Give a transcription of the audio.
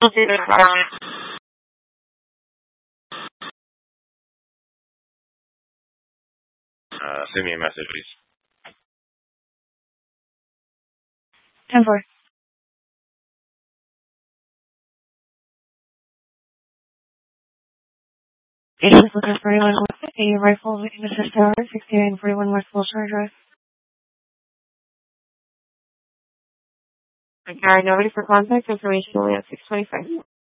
Send me a message, please. 10-4. Agent looking for anyone with a rifle in Assist Tower, 6941 West Wilshire Drive. Alright, nobody for contact information only at 625.